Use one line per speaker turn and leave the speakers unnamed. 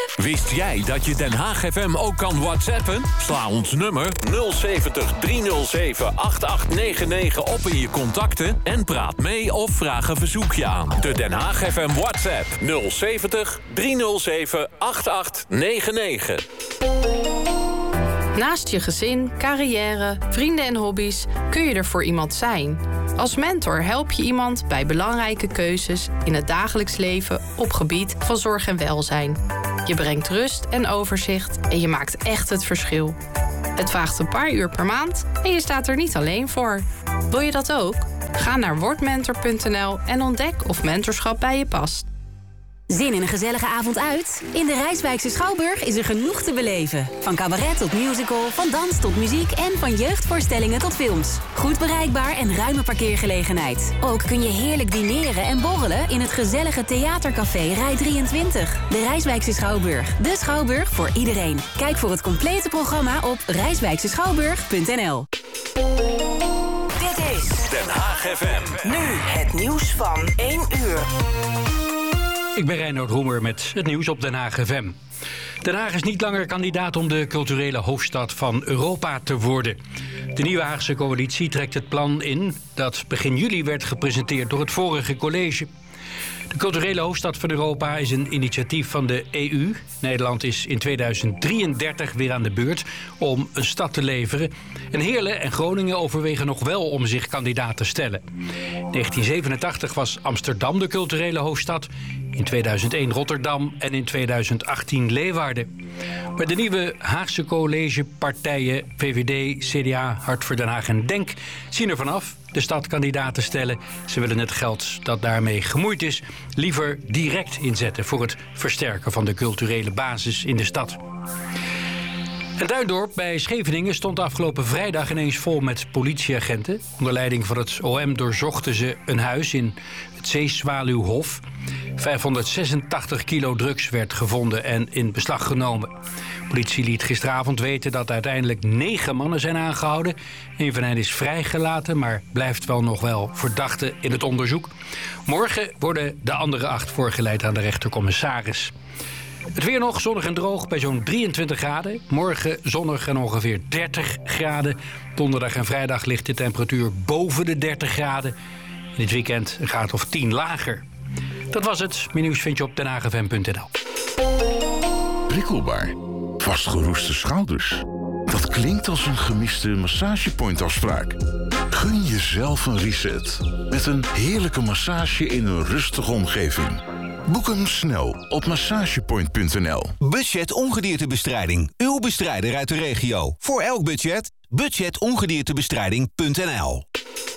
Wist jij dat je Den Haag FM ook kan whatsappen? Sla ons nummer 070 307 8899 op in je contacten... en praat mee of vraag een verzoekje aan. De Den Haag FM WhatsApp 070 307 8899.
Naast je gezin, carrière, vrienden en hobby's kun je er voor iemand zijn. Als mentor help je iemand bij belangrijke keuzes in het dagelijks leven op gebied van zorg en welzijn. Je brengt rust en overzicht en je maakt echt het verschil. Het vraagt een paar uur per maand en je staat er niet alleen voor. Wil je dat ook? Ga naar wordmentor.nl en ontdek of mentorschap bij je past.
Zin in een gezellige avond uit? In de Rijswijkse Schouwburg is er genoeg te beleven. Van cabaret tot musical, van dans tot muziek en van jeugdvoorstellingen tot films. Goed bereikbaar en ruime parkeergelegenheid. Ook kun je heerlijk dineren en borrelen in het gezellige theatercafé Rij 23. De Rijswijkse Schouwburg. De Schouwburg voor iedereen. Kijk voor het complete programma op rijswijkseschouwburg.nl.
Dit is
Den Haag FM.
nu het nieuws van 1 uur.
Ik ben Reinoud Roemer met het nieuws op Den Haag FM. Den Haag is niet langer kandidaat om de culturele hoofdstad van Europa te worden. De nieuwe Haagse coalitie trekt het plan in dat begin juli werd gepresenteerd door het vorige college. De culturele hoofdstad van Europa is een initiatief van de EU. Nederland is in 2033 weer aan de beurt om een stad te leveren. En Heerlen en Groningen overwegen nog wel om zich kandidaat te stellen. In 1987 was Amsterdam de culturele hoofdstad. In 2001 Rotterdam en in 2018 Leeuwarden. Maar de nieuwe Haagse collegepartijen VVD, CDA, Hart voor Den Haag en DENK zien er vanaf de stad kandidaat te stellen. Ze willen het geld dat daarmee gemoeid is liever direct inzetten voor het versterken van de culturele basis in de stad. Het Duindorp bij Scheveningen stond afgelopen vrijdag ineens vol met politieagenten. Onder leiding van het OM doorzochten ze een huis in het Zeezwaluwhof. 586 kilo drugs werd gevonden en in beslag genomen. De politie liet gisteravond weten dat uiteindelijk 9 mannen zijn aangehouden. Een van hen is vrijgelaten, maar blijft nog wel verdachte in het onderzoek. Morgen worden de andere 8 voorgeleid aan de rechtercommissaris. Het weer nog zonnig en droog bij zo'n 23 graden. Morgen zonnig en ongeveer 30 graden. Donderdag en vrijdag ligt de temperatuur boven de 30 graden. In dit weekend een graad of 10 lager. Dat was het. Meer nieuws vind je op denhagfm.nl.
Prikkelbaar. Vastgeroeste schouders. Dat klinkt als een gemiste massagepointafspraak. Gun jezelf een reset. Met een heerlijke massage in een rustige omgeving. Boek hem snel op massagepoint.nl.
Budget ongediertebestrijding. Uw bestrijder uit de regio. Voor elk budget. Budgetongediertebestrijding.nl.